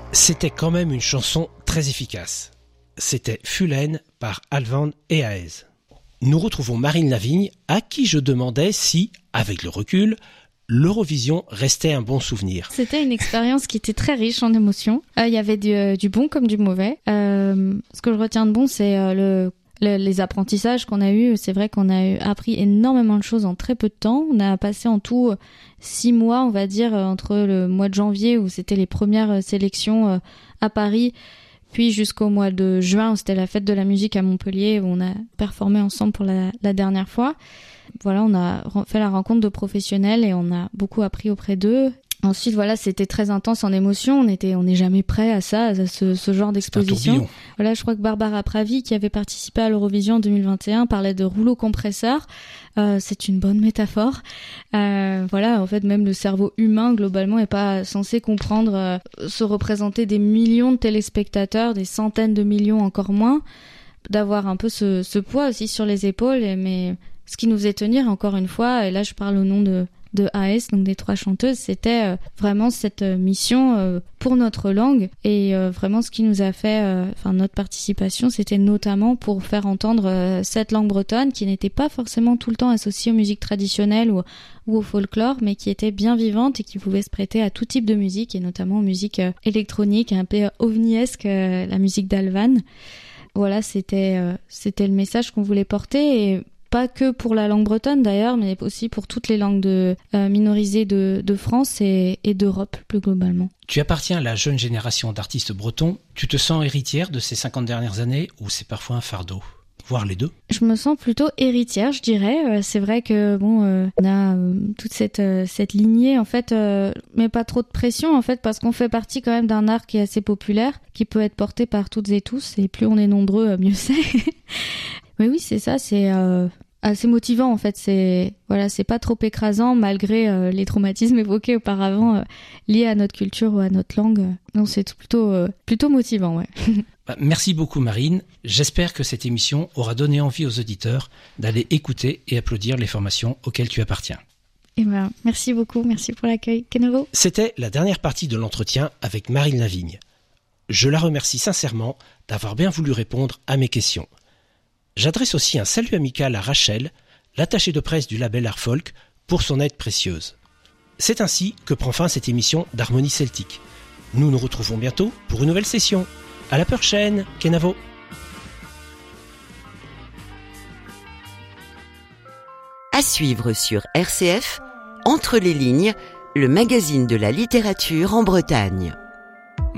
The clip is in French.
C'était quand même une chanson très efficace. C'était Fulaine par Alvan et Aez. Nous retrouvons Marine Lavigne, à qui je demandais si, avec le recul, l'Eurovision restait un bon souvenir. C'était une expérience qui était très riche en émotions. Il y avait du bon comme du mauvais. Ce que je retiens de bon, c'est les apprentissages qu'on a eus. C'est vrai qu'on a appris énormément de choses en très peu de temps. On a passé en tout 6 mois, on va dire, entre le mois de janvier où c'était les premières sélections à Paris, puis jusqu'au mois de juin où c'était la fête de la musique à Montpellier où on a performé ensemble pour la dernière fois. Voilà, on a fait la rencontre de professionnels et on a beaucoup appris auprès d'eux. Ensuite, voilà, c'était très intense en émotion. On n'est jamais prêt à ça, à ce genre d'exposition. Voilà, je crois que Barbara Pravi, qui avait participé à l'Eurovision en 2021, parlait de rouleau compresseur. C'est une bonne métaphore. Voilà, en fait, même le cerveau humain, globalement, est pas censé comprendre, se représenter des millions de téléspectateurs, des centaines de millions encore moins, d'avoir un peu ce poids aussi sur les épaules. Mais ce qui nous faisait tenir, encore une fois, et là, je parle au nom de AS, donc des 3 chanteuses, c'était vraiment cette mission pour notre langue et vraiment ce qui nous a fait, notre participation, c'était notamment pour faire entendre cette langue bretonne qui n'était pas forcément tout le temps associée aux musiques traditionnelles ou au folklore, mais qui était bien vivante et qui pouvait se prêter à tout type de musique et notamment aux musiques électroniques, un peu ovniesque, la musique d'Alvan. Voilà, c'était le message qu'on voulait porter et pas que pour la langue bretonne d'ailleurs, mais aussi pour toutes les langues minorisées de France et d'Europe plus globalement. Tu appartiens à la jeune génération d'artistes bretons. Tu te sens héritière de ces 50 dernières années ou c'est parfois un fardeau ? Voire les deux ? Je me sens plutôt héritière, je dirais. C'est vrai que on a toute cette lignée en fait, mais pas trop de pression en fait, parce qu'on fait partie quand même d'un art qui est assez populaire, qui peut être porté par toutes et tous, et plus on est nombreux, mieux c'est. Mais oui, c'est ça, c'est assez motivant en fait. C'est pas trop écrasant malgré les traumatismes évoqués auparavant liés à notre culture ou à notre langue. Non, c'est plutôt motivant, ouais. Merci beaucoup Marine. J'espère que cette émission aura donné envie aux auditeurs d'aller écouter et applaudir les formations auxquelles tu appartiens. Merci beaucoup, merci pour l'accueil. Kenavo. C'était la dernière partie de l'entretien avec Marine Lavigne. Je la remercie sincèrement d'avoir bien voulu répondre à mes questions. J'adresse aussi un salut amical à Rachel, l'attachée de presse du label Art Folk, pour son aide précieuse. C'est ainsi que prend fin cette émission d'Harmonie Celtique. Nous nous retrouvons bientôt pour une nouvelle session. À la prochaine, Kenavo. À suivre sur RCF, Entre les lignes, le magazine de la littérature en Bretagne.